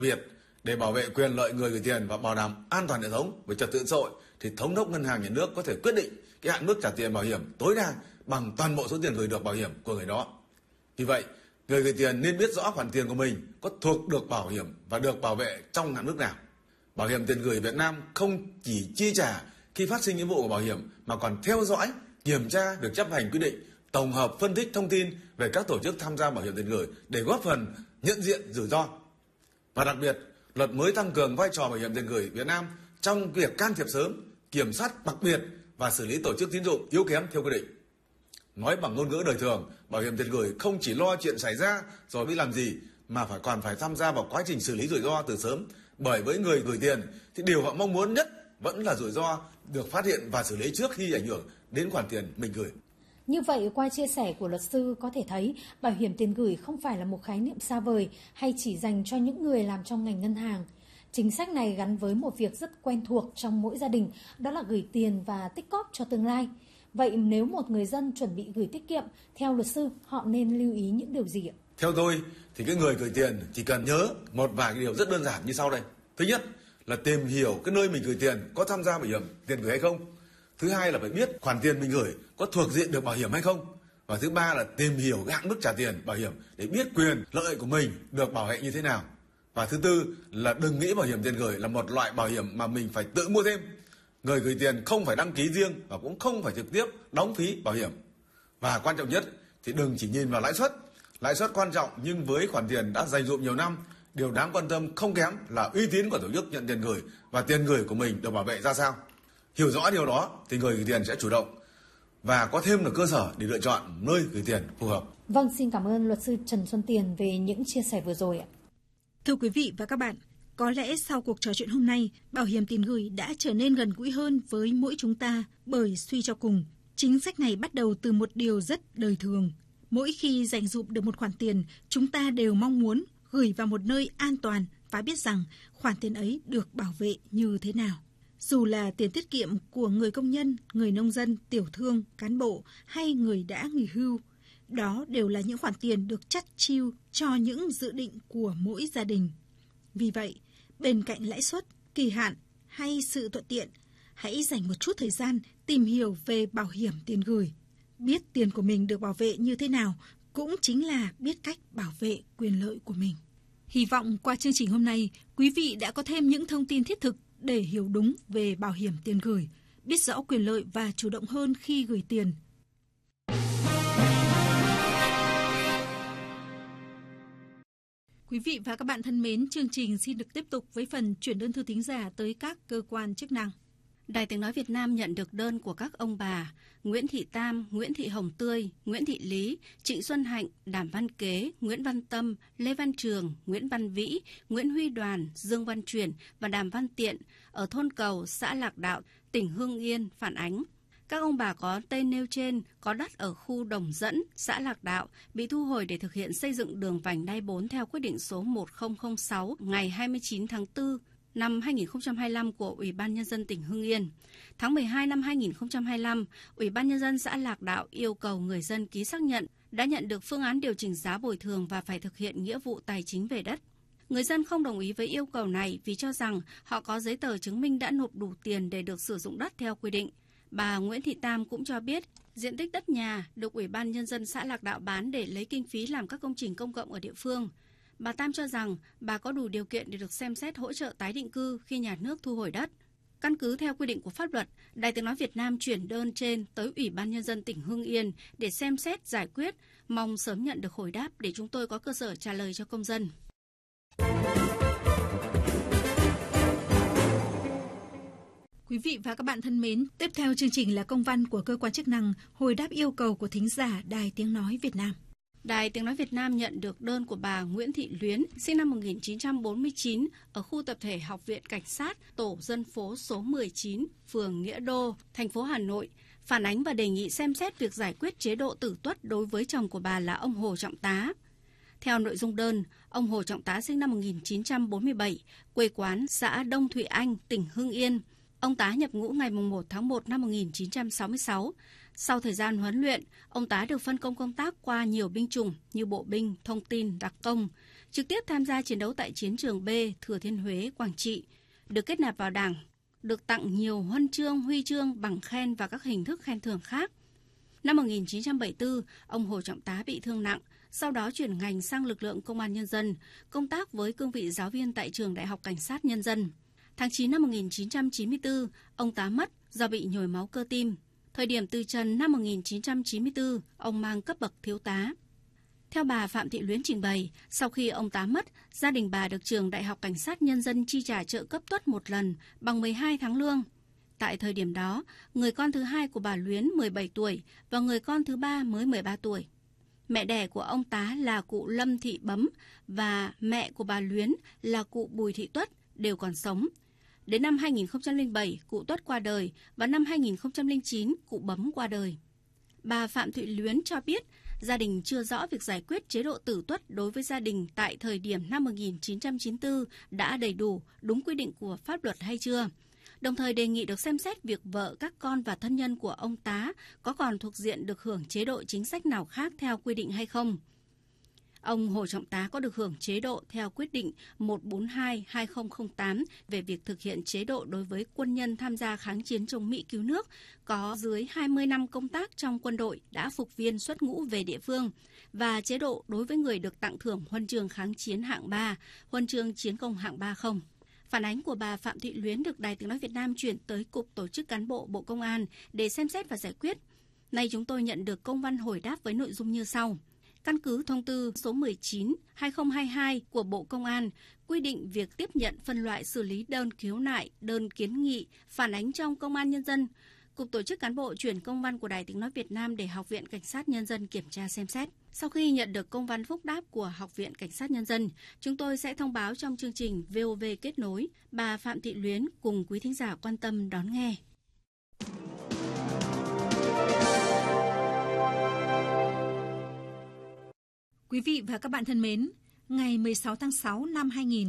Việt để bảo vệ quyền lợi người gửi tiền và bảo đảm an toàn hệ thống về trật tự xã hội thì thống đốc ngân hàng nhà nước có thể quyết định cái hạn mức trả tiền bảo hiểm tối đa bằng toàn bộ số tiền gửi được bảo hiểm của người đó. Vì vậy, người gửi tiền nên biết rõ khoản tiền của mình có thuộc được bảo hiểm và được bảo vệ trong hạn mức nào. Bảo hiểm tiền gửi Việt Nam không chỉ chi trả khi phát sinh nghĩa vụ của bảo hiểm mà còn theo dõi, kiểm tra việc chấp hành quy định, tổng hợp phân tích thông tin về các tổ chức tham gia bảo hiểm tiền gửi để góp phần nhận diện rủi ro. Và đặc biệt, luật mới tăng cường vai trò bảo hiểm tiền gửi Việt Nam trong việc can thiệp sớm, kiểm soát đặc biệt và xử lý tổ chức tín dụng yếu kém theo quy định. Nói bằng ngôn ngữ đời thường, bảo hiểm tiền gửi không chỉ lo chuyện xảy ra rồi biết làm gì mà còn phải tham gia vào quá trình xử lý rủi ro từ sớm. Bởi với người gửi tiền thì điều họ mong muốn nhất vẫn là rủi ro được phát hiện và xử lý trước khi ảnh hưởng đến khoản tiền mình gửi. Như vậy, qua chia sẻ của luật sư có thể thấy bảo hiểm tiền gửi không phải là một khái niệm xa vời hay chỉ dành cho những người làm trong ngành ngân hàng. Chính sách này gắn với một việc rất quen thuộc trong mỗi gia đình, đó là gửi tiền và tích cóp cho tương lai. Vậy nếu một người dân chuẩn bị gửi tiết kiệm, theo luật sư, họ nên lưu ý những điều gì ạ? Theo tôi thì cái người gửi tiền chỉ cần nhớ một vài điều rất đơn giản như sau đây. Thứ nhất là tìm hiểu cái nơi mình gửi tiền có tham gia bảo hiểm tiền gửi hay không. Thứ hai là phải biết khoản tiền mình gửi có thuộc diện được bảo hiểm hay không. Và thứ ba là tìm hiểu cái hạn mức trả tiền bảo hiểm để biết quyền lợi của mình được bảo vệ như thế nào. Và thứ tư là đừng nghĩ bảo hiểm tiền gửi là một loại bảo hiểm mà mình phải tự mua thêm. Người gửi tiền không phải đăng ký riêng và cũng không phải trực tiếp đóng phí bảo hiểm. Và quan trọng nhất thì đừng chỉ nhìn vào lãi suất. Lãi suất quan trọng nhưng với khoản tiền đã dành dụm nhiều năm, điều đáng quan tâm không kém là uy tín của tổ chức nhận tiền gửi và tiền gửi của mình được bảo vệ ra sao. Hiểu rõ điều đó thì người gửi tiền sẽ chủ động và có thêm được cơ sở để lựa chọn nơi gửi tiền phù hợp. Vâng, xin cảm ơn luật sư Trần Xuân Tiền về những chia sẻ vừa rồi ạ. Thưa quý vị và các bạn, có lẽ sau cuộc trò chuyện hôm nay, bảo hiểm tiền gửi đã trở nên gần gũi hơn với mỗi chúng ta bởi suy cho cùng, chính sách này bắt đầu từ một điều rất đời thường. Mỗi khi dành dụm được một khoản tiền, chúng ta đều mong muốn gửi vào một nơi an toàn và biết rằng khoản tiền ấy được bảo vệ như thế nào. Dù là tiền tiết kiệm của người công nhân, người nông dân, tiểu thương, cán bộ hay người đã nghỉ hưu, đó đều là những khoản tiền được chắt chiu cho những dự định của mỗi gia đình. Vì vậy, bên cạnh lãi suất, kỳ hạn hay sự thuận tiện, hãy dành một chút thời gian tìm hiểu về bảo hiểm tiền gửi. Biết tiền của mình được bảo vệ như thế nào cũng chính là biết cách bảo vệ quyền lợi của mình. Hy vọng qua chương trình hôm nay, quý vị đã có thêm những thông tin thiết thực để hiểu đúng về bảo hiểm tiền gửi, biết rõ quyền lợi và chủ động hơn khi gửi tiền. Quý vị và các bạn thân mến, chương trình xin được tiếp tục với phần chuyển đơn thư thính giả tới các cơ quan chức năng. Đài Tiếng Nói Việt Nam nhận được đơn của các ông bà Nguyễn Thị Tam, Nguyễn Thị Hồng Tươi, Nguyễn Thị Lý, Trịnh Xuân Hạnh, Đàm Văn Kế, Nguyễn Văn Tâm, Lê Văn Trường, Nguyễn Văn Vĩ, Nguyễn Huy Đoàn, Dương Văn Chuyển và Đàm Văn Tiện ở thôn Cầu, xã Lạc Đạo, tỉnh Hưng Yên phản ánh. Các ông bà có tên nêu trên có đất ở khu Đồng Dẫn, xã Lạc Đạo bị thu hồi để thực hiện xây dựng đường vành đai 4 theo quyết định số 1006 ngày 29 tháng 4 năm 2025 của Ủy ban Nhân dân tỉnh Hưng Yên. Tháng 12 năm 2025, Ủy ban Nhân dân xã Lạc Đạo yêu cầu người dân ký xác nhận đã nhận được phương án điều chỉnh giá bồi thường và phải thực hiện nghĩa vụ tài chính về đất. Người dân không đồng ý với yêu cầu này vì cho rằng họ có giấy tờ chứng minh đã nộp đủ tiền để được sử dụng đất theo quy định. Bà Nguyễn Thị Tam cũng cho biết, diện tích đất nhà được Ủy ban Nhân dân xã Lạc Đạo bán để lấy kinh phí làm các công trình công cộng ở địa phương. Bà Tam cho rằng bà có đủ điều kiện để được xem xét hỗ trợ tái định cư khi nhà nước thu hồi đất. Căn cứ theo quy định của pháp luật, Đài Tiếng Nói Việt Nam chuyển đơn trên tới Ủy ban Nhân dân tỉnh Hưng Yên để xem xét giải quyết, mong sớm nhận được hồi đáp để chúng tôi có cơ sở trả lời cho công dân. Quý vị và các bạn thân mến, tiếp theo chương trình là công văn của cơ quan chức năng hồi đáp yêu cầu của thính giả Đài Tiếng Nói Việt Nam. Đài Tiếng Nói Việt Nam nhận được đơn của bà Nguyễn Thị Luyến, sinh năm 1949, ở khu tập thể Học viện Cảnh sát, tổ dân phố số 19, phường Nghĩa Đô, thành phố Hà Nội, phản ánh và đề nghị xem xét việc giải quyết chế độ tử tuất đối với chồng của bà là ông Hồ Trọng Tá. Theo nội dung đơn, ông Hồ Trọng Tá sinh năm 1947, quê quán xã Đông Thụy Anh, tỉnh Hưng Yên. Ông Tá nhập ngũ ngày 1 tháng 1 năm 1966. Sau thời gian huấn luyện, ông Tá được phân công công tác qua nhiều binh chủng như bộ binh, thông tin, đặc công. trực tiếp tham gia chiến đấu tại chiến trường B, Thừa Thiên Huế, Quảng Trị, được kết nạp vào Đảng, được tặng nhiều huân chương, huy chương, bằng khen và các hình thức khen thưởng khác. Năm 1974, ông Hồ Trọng Tá bị thương nặng, sau đó chuyển ngành sang lực lượng công an nhân dân, công tác với cương vị giáo viên tại trường Đại học Cảnh sát Nhân dân. Tháng 9 năm 1994, ông Tá mất do bị nhồi máu cơ tim. Thời điểm từ trần năm 1994, ông mang cấp bậc thiếu tá. Theo bà Phạm Thị Luyến trình bày, sau khi ông Tá mất, gia đình bà được trường Đại học Cảnh sát Nhân dân chi trả trợ cấp tuất một lần bằng 12 tháng lương. Tại thời điểm đó, người con thứ hai của bà Luyến 17 tuổi và người con thứ ba mới 13 tuổi. Mẹ đẻ của ông Tá là cụ Lâm Thị Bấm và mẹ của bà Luyến là cụ Bùi Thị Tuất đều còn sống. Đến năm 2007, cụ Tuất qua đời và năm 2009, cụ Bấm qua đời. Bà Phạm Thị Luyến cho biết, gia đình chưa rõ việc giải quyết chế độ tử tuất đối với gia đình tại thời điểm năm 1994 đã đầy đủ, đúng quy định của pháp luật hay chưa. Đồng thời đề nghị được xem xét việc vợ, các con và thân nhân của ông Tá có còn thuộc diện được hưởng chế độ chính sách nào khác theo quy định hay không. Ông Hồ Trọng Tá có được hưởng chế độ theo quyết định 142/2008 về việc thực hiện chế độ đối với quân nhân tham gia kháng chiến chống Mỹ cứu nước có dưới 20 năm công tác trong quân đội đã phục viên xuất ngũ về địa phương và chế độ đối với người được tặng thưởng huân chương kháng chiến hạng 3, huân chương chiến công hạng 3 không. Phản ánh của bà Phạm Thị Luyến được Đài Tiếng nói Việt Nam chuyển tới Cục Tổ chức Cán bộ Bộ Công an để xem xét và giải quyết. Nay chúng tôi nhận được công văn hồi đáp với nội dung như sau. Căn cứ thông tư số 19/2022 của Bộ Công an quy định việc tiếp nhận phân loại xử lý đơn khiếu nại, đơn kiến nghị, phản ánh trong Công an Nhân dân. Cục Tổ chức Cán bộ chuyển công văn của Đài Tiếng nói Việt Nam để Học viện Cảnh sát Nhân dân kiểm tra xem xét. Sau khi nhận được công văn phúc đáp của Học viện Cảnh sát Nhân dân, chúng tôi sẽ thông báo trong chương trình VOV Kết nối. Bà Phạm Thị Luyến cùng quý thính giả quan tâm đón nghe. Quý vị và các bạn thân mến, ngày 16 tháng 6 năm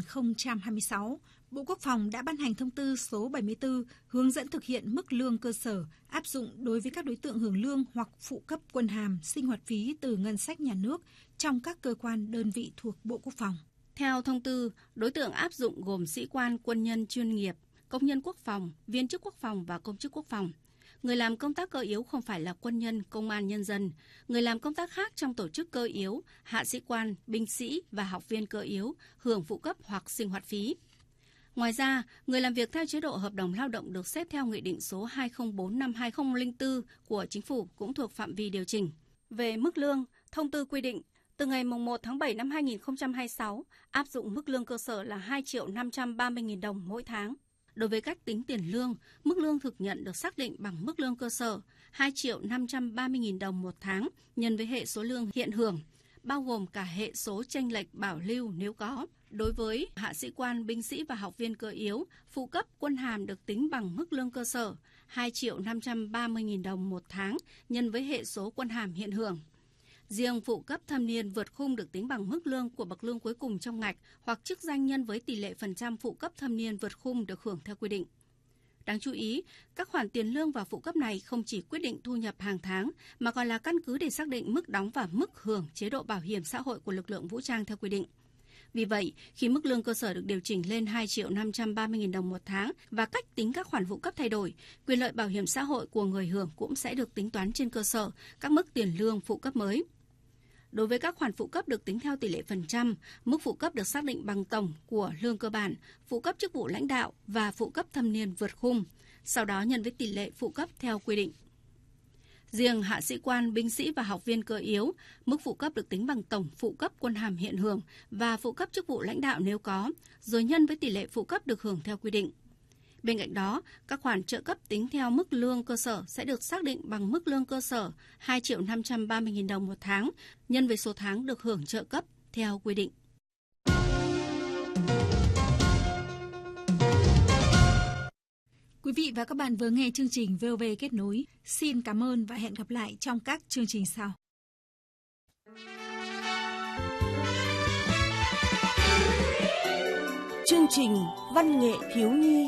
2026, Bộ Quốc phòng đã ban hành thông tư số 74 hướng dẫn thực hiện mức lương cơ sở áp dụng đối với các đối tượng hưởng lương hoặc phụ cấp quân hàm, sinh hoạt phí từ ngân sách nhà nước trong các cơ quan đơn vị thuộc Bộ Quốc phòng. Theo thông tư, đối tượng áp dụng gồm sĩ quan, quân nhân chuyên nghiệp, công nhân quốc phòng, viên chức quốc phòng và công chức quốc phòng. Người làm công tác cơ yếu không phải là quân nhân, công an nhân dân, người làm công tác khác trong tổ chức cơ yếu, hạ sĩ quan, binh sĩ và học viên cơ yếu hưởng phụ cấp hoặc sinh hoạt phí. Ngoài ra, người làm việc theo chế độ hợp đồng lao động được xếp theo Nghị định số 204 năm 2004 của Chính phủ cũng thuộc phạm vi điều chỉnh. Về mức lương, thông tư quy định, từ ngày 1 tháng 7 năm 2026, áp dụng mức lương cơ sở là 2.530.000 đồng mỗi tháng. Đối với cách tính tiền lương, mức lương thực nhận được xác định bằng mức lương cơ sở 2.530.000 đồng một tháng nhân với hệ số lương hiện hưởng, bao gồm cả hệ số chênh lệch bảo lưu nếu có. Đối với hạ sĩ quan, binh sĩ và học viên cơ yếu, phụ cấp quân hàm được tính bằng mức lương cơ sở 2.530.000 đồng một tháng nhân với hệ số quân hàm hiện hưởng. Riêng phụ cấp thâm niên vượt khung được tính bằng mức lương của bậc lương cuối cùng trong ngạch hoặc chức danh nhân với tỷ lệ phần trăm phụ cấp thâm niên vượt khung được hưởng theo quy định. Đáng chú ý, các khoản tiền lương và phụ cấp này không chỉ quyết định thu nhập hàng tháng mà còn là căn cứ để xác định mức đóng và mức hưởng chế độ bảo hiểm xã hội của lực lượng vũ trang theo quy định. Vì vậy, khi mức lương cơ sở được điều chỉnh lên 2.530.000 đồng một tháng và cách tính các khoản phụ cấp thay đổi, quyền lợi bảo hiểm xã hội của người hưởng cũng sẽ được tính toán trên cơ sở các mức tiền lương phụ cấp mới. Đối với các khoản phụ cấp được tính theo tỷ lệ phần trăm, mức phụ cấp được xác định bằng tổng của lương cơ bản, phụ cấp chức vụ lãnh đạo và phụ cấp thâm niên vượt khung, sau đó nhân với tỷ lệ phụ cấp theo quy định. Riêng hạ sĩ quan, binh sĩ và học viên cơ yếu, mức phụ cấp được tính bằng tổng phụ cấp quân hàm hiện hưởng và phụ cấp chức vụ lãnh đạo nếu có, rồi nhân với tỷ lệ phụ cấp được hưởng theo quy định. Bên cạnh đó, các khoản trợ cấp tính theo mức lương cơ sở sẽ được xác định bằng mức lương cơ sở 2.530.000 đồng một tháng, nhân với số tháng được hưởng trợ cấp theo quy định. Quý vị và các bạn vừa nghe chương trình VOV Kết nối. Xin cảm ơn và hẹn gặp lại trong các chương trình sau. Chương trình Văn nghệ thiếu nhi.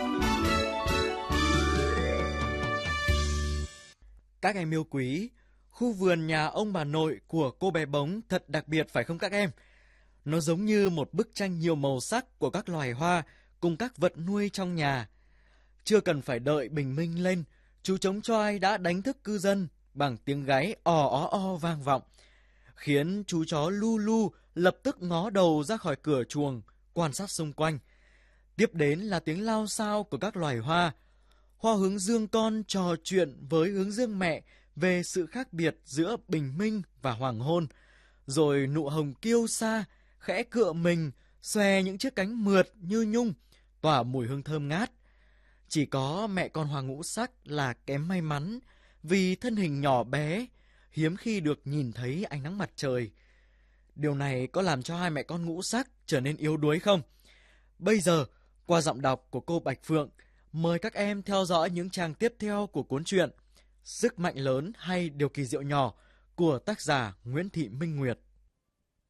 Các em yêu quý, Khu vườn nhà ông bà nội của cô bé Bống thật đặc biệt phải không các em? Nó giống như một bức tranh nhiều màu sắc của các loài hoa cùng các vật nuôi trong nhà. Chưa cần phải đợi bình minh lên, chú trống choai đã đánh thức cư dân bằng tiếng gáy ò ó o vang vọng, khiến chú chó Lu Lu lập tức ngó đầu ra khỏi cửa chuồng, quan sát xung quanh. Tiếp đến là tiếng lao xao của các loài hoa. Hoa hướng dương con trò chuyện với hướng dương mẹ về sự khác biệt giữa bình minh và hoàng hôn. Rồi nụ hồng kiêu sa, khẽ cựa mình, xòe những chiếc cánh mượt như nhung, tỏa mùi hương thơm ngát. Chỉ có mẹ con hoa ngũ sắc là kém may mắn, vì thân hình nhỏ bé, hiếm khi được nhìn thấy ánh nắng mặt trời. Điều này có làm cho hai mẹ con ngũ sắc trở nên yếu đuối không? Bây giờ, qua giọng đọc của cô Bạch Phượng, mời các em theo dõi những trang tiếp theo của cuốn truyện Sức mạnh lớn hay điều kỳ diệu nhỏ của tác giả Nguyễn Thị Minh Nguyệt.